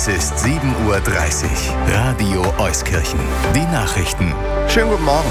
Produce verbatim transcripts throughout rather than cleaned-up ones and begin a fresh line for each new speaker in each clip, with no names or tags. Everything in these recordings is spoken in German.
Es ist sieben Uhr dreißig. Radio Euskirchen. Die Nachrichten.
Schönen guten Morgen.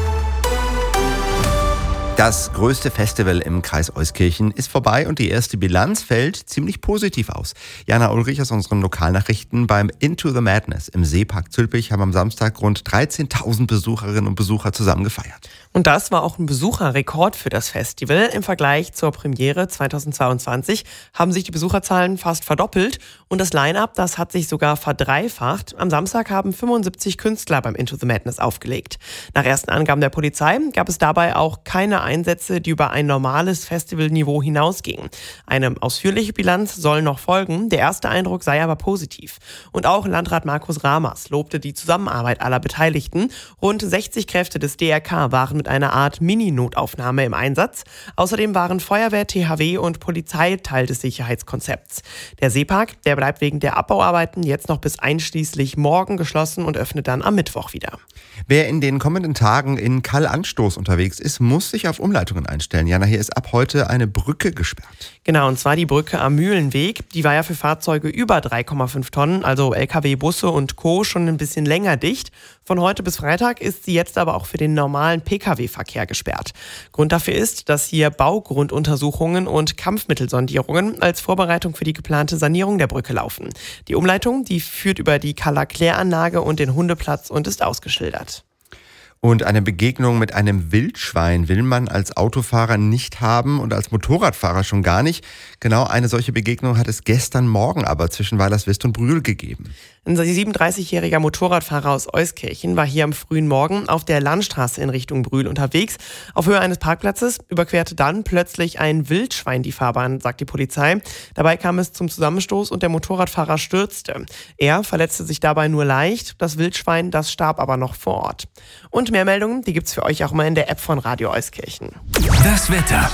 Das größte Festival im Kreis Euskirchen ist vorbei und die erste Bilanz fällt ziemlich positiv aus. Jana Ulrich aus unseren Lokalnachrichten. Beim Into the Madness im Seepark Zülpich haben am Samstag rund dreizehntausend Besucherinnen und Besucher zusammen gefeiert.
Und das war auch ein Besucherrekord für das Festival. Im Vergleich zur Premiere zweitausendzweiundzwanzig haben sich die Besucherzahlen fast verdoppelt und das Line-Up, das hat sich sogar verdreifacht. Am Samstag haben fünfundsiebzig Künstler beim Into the Madness aufgelegt. Nach ersten Angaben der Polizei gab es dabei auch keine Einsätze, die über ein normales Festivalniveau hinausgingen. Eine ausführliche Bilanz soll noch folgen. Der erste Eindruck sei aber positiv. Und auch Landrat Markus Ramers lobte die Zusammenarbeit aller Beteiligten. Rund sechzig Kräfte des D R K waren mit einer Art Mini-Notaufnahme im Einsatz. Außerdem waren Feuerwehr, T H W und Polizei Teil des Sicherheitskonzepts. Der Seepark, der bleibt wegen der Abbauarbeiten jetzt noch bis einschließlich morgen geschlossen und öffnet dann am Mittwoch wieder.
Wer in den kommenden Tagen in Kallanstoß unterwegs ist, muss sich auf Umleitungen einstellen. Jana, hier ist ab heute eine Brücke gesperrt.
Genau, und zwar die Brücke am Mühlenweg. Die war ja für Fahrzeuge über drei Komma fünf Tonnen, also L K W, Busse und Co. schon ein bisschen länger dicht. Von heute bis Freitag ist sie jetzt aber auch für den normalen P K W-Verkehr gesperrt. Grund dafür ist, dass hier Baugrunduntersuchungen und Kampfmittelsondierungen als Vorbereitung für die geplante Sanierung der Brücke laufen. Die Umleitung, die führt über die Kaller-Kläranlage und den Hundeplatz und ist ausgeschildert.
Und eine Begegnung mit einem Wildschwein will man als Autofahrer nicht haben und als Motorradfahrer schon gar nicht. Genau eine solche Begegnung hat es gestern Morgen aber zwischen Weilerswist und Brühl gegeben.
Ein siebenunddreißigjähriger Motorradfahrer aus Euskirchen war hier am frühen Morgen auf der Landstraße in Richtung Brühl unterwegs. Auf Höhe eines Parkplatzes überquerte dann plötzlich ein Wildschwein die Fahrbahn, sagt die Polizei. Dabei kam es zum Zusammenstoß und der Motorradfahrer stürzte. Er verletzte sich dabei nur leicht, das Wildschwein, das starb aber noch vor Ort. Und mehr Meldungen, die gibt's für euch auch mal in der App von Radio Euskirchen.
Das Wetter.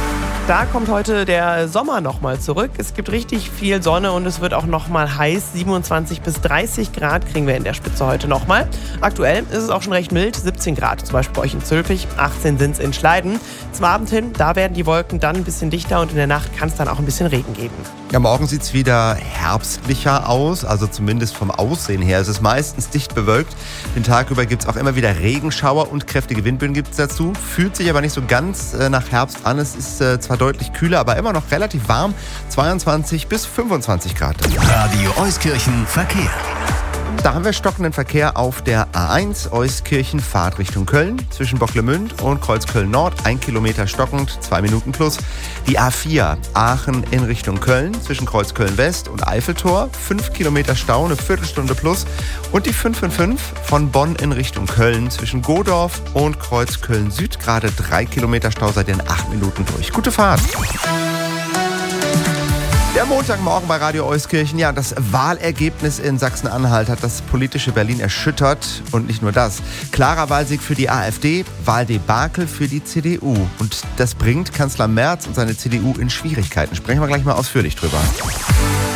Da kommt heute der Sommer nochmal zurück. Es gibt richtig viel Sonne und es wird auch nochmal heiß. siebenundzwanzig bis dreißig Grad kriegen wir in der Spitze heute nochmal. Aktuell ist es auch schon recht mild, siebzehn Grad, zum Beispiel bei euch in Zülpich, achtzehn sind es in Schleiden. Zum Abend hin, da werden die Wolken dann ein bisschen dichter und in der Nacht kann es dann auch ein bisschen Regen geben.
Ja, morgen sieht es wieder herbstlicher aus, also zumindest vom Aussehen her. Es ist meistens dicht bewölkt. Den Tag über gibt es auch immer wieder Regenschauer und kräftige Windböen gibt es dazu. Fühlt sich aber nicht so ganz äh, nach Herbst an. Es ist äh, zwar deutlich kühler, aber immer noch relativ warm. zweiundzwanzig bis fünfundzwanzig Grad.
Radio Euskirchen Verkehr.
Da haben wir stockenden Verkehr auf der A eins Euskirchen Fahrt Richtung Köln zwischen Bocklemünd und Kreuzköln Nord. Ein Kilometer stockend, zwei Minuten plus. Die A vier Aachen in Richtung Köln zwischen Kreuzköln West und Eiffeltor. Fünf Kilometer Stau, eine Viertelstunde plus. Und die fünf fünf fünf von Bonn in Richtung Köln zwischen Godorf und Kreuzköln Süd. Gerade drei Kilometer Stau, seid ihr in acht Minuten durch. Gute Fahrt! Der Montagmorgen bei Radio Euskirchen. Ja, das Wahlergebnis in Sachsen-Anhalt hat das politische Berlin erschüttert. Und nicht nur das. Klarer Wahlsieg für die AfD, Wahldebakel für die C D U. Und das bringt Kanzler Merz und seine C D U in Schwierigkeiten. Sprechen wir gleich mal ausführlich drüber.